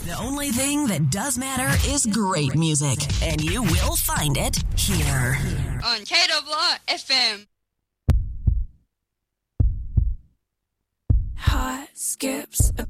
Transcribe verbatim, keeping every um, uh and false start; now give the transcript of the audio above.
The only thing that does matter is great music, and you will find it here. On K W R F M. Heart skips a